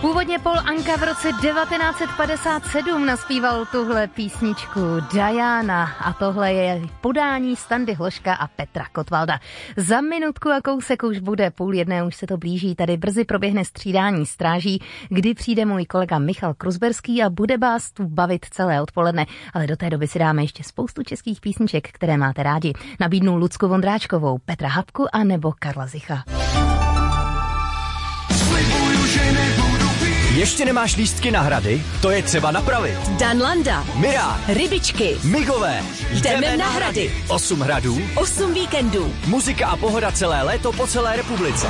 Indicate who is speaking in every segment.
Speaker 1: Původně Paul Anka v roce 1957 naspíval tuhle písničku Diana a tohle je podání Standy Hloška a Petra Kotvalda. Za minutku a kousek už bude 12:30, už se to blíží, tady brzy proběhne střídání stráží, kdy přijde můj kolega Michal Kruzberský a bude vás tu bavit celé odpoledne, ale do té doby si dáme ještě spoustu českých písniček, které máte rádi. Nabídnu Lucku Vondráčkovou, Petra Habku a nebo Karla Zicha.
Speaker 2: Ještě nemáš lístky na Hrady? To je třeba napravit.
Speaker 3: Dan Landa,
Speaker 2: Mirá,
Speaker 3: Rybičky,
Speaker 2: Migové.
Speaker 3: Jdeme na Hrady.
Speaker 2: 8 hradů,
Speaker 3: 8 víkendů.
Speaker 2: muzika a pohoda celé léto po celé republice.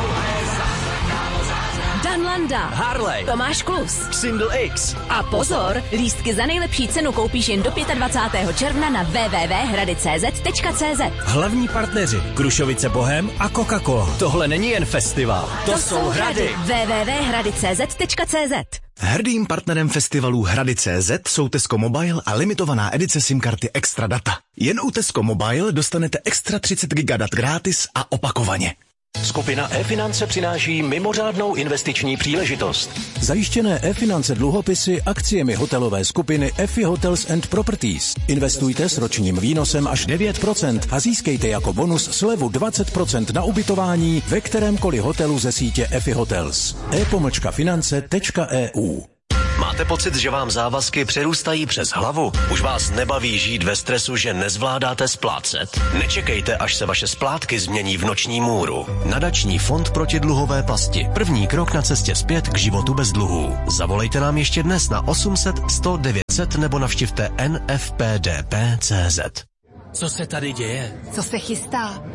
Speaker 3: Dan Landa,
Speaker 2: Harley,
Speaker 3: Tomáš Klus,
Speaker 2: Single X.
Speaker 3: a pozor, lístky za nejlepší cenu koupíš jen do 25. června na www.hradicz.cz.
Speaker 4: Hlavní partneři Krušovice Bohem a Coca-Cola.
Speaker 2: Tohle není jen festival, to jsou Hrady.
Speaker 3: www.hradicz.cz.
Speaker 5: Hrdým partnerem festivalu Hrady.cz jsou Tesco Mobile a limitovaná edice SIM-karty Extra Data. Jen u Tesco Mobile dostanete extra 30 GB dat gratis a opakovaně.
Speaker 6: Skupina e-finance přináší mimořádnou investiční příležitost.
Speaker 4: Zajištěné e-finance dluhopisy akciemi hotelové skupiny EFI Hotels and Properties. Investujte s ročním výnosem až 9% a získejte jako bonus slevu 20% na ubytování ve kterémkoliv hotelu ze sítě EFI Hotels. e-finance.eu.
Speaker 6: Máte pocit, že vám závazky přerůstají přes hlavu? Už vás nebaví žít ve stresu, že nezvládáte splácet? Nečekejte, až se vaše splátky změní v noční můru. Nadační fond proti dluhové pasti. První krok na cestě zpět k životu bez dluhů. Zavolejte nám ještě dnes na 800 100 900 nebo navštivte nfpdp.cz.
Speaker 7: Co se tady děje?
Speaker 1: Co se chystá?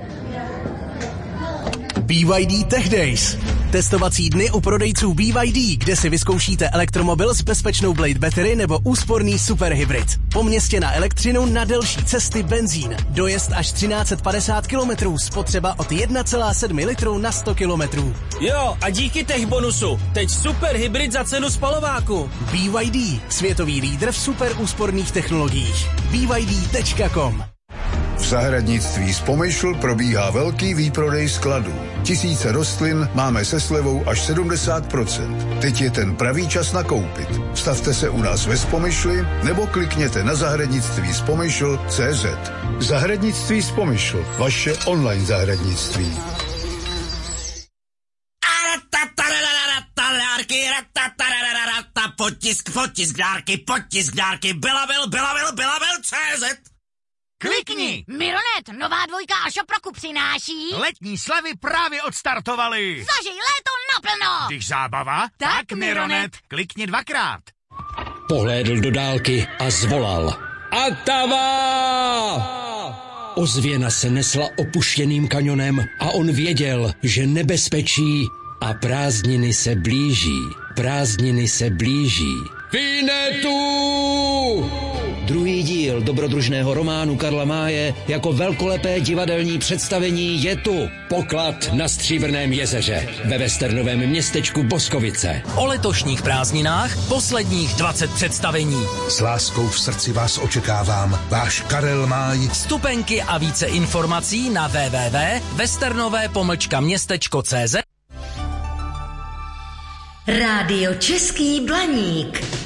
Speaker 7: BYD Tech Days. Testovací dny u prodejců BYD, kde si vyzkoušíte elektromobil s bezpečnou Blade Battery nebo úsporný superhybrid. Po městě na elektřinu, na delší cesty benzín. Dojezd až 1350 km, spotřeba od 1,7 litru na 100 km.
Speaker 4: Jo, a díky tech bonusu. Teď superhybrid za cenu spalováku.
Speaker 7: BYD, světový lídr v super úsporných technologiích. BYD.com.
Speaker 8: V zahradnictví z Pomyšl probíhá velký výprodej skladů. Tisíce rostlin máme se slevou až 70%. Teď je ten pravý čas nakoupit. Stavte se u nás ve Spomyšli nebo klikněte na zahradnictví z Pomyšl.cz. Zahradnictví z Pomyšl, vaše online zahradnictví. Potisk dárky, Bilabil.cz.
Speaker 9: Klikni! Mironet, nová dvojka a Šoproku přináší...
Speaker 10: Letní slevy právě odstartovaly.
Speaker 9: Zažij léto naplno!
Speaker 10: Když zábava, tak Mironet. Klikni 2krát.
Speaker 11: Pohlédl do dálky a zvolal. Atava! Ozvěna se nesla opuštěným kanionem a on věděl, že nebezpečí a prázdniny se blíží. Prázdniny se blíží. Vinetu! Druhý díl dobrodružného románu Karla Máje jako velkolepé divadelní představení je tu. Poklad na Stříbrném jezeře ve westernovém městečku Boskovice.
Speaker 7: O letošních prázdninách posledních 20 představení.
Speaker 8: S láskou v srdci vás očekávám. Váš Karel Máj.
Speaker 7: Vstupenky a více informací na www.westernové-městečko.cz.
Speaker 3: Rádio Český Blaník.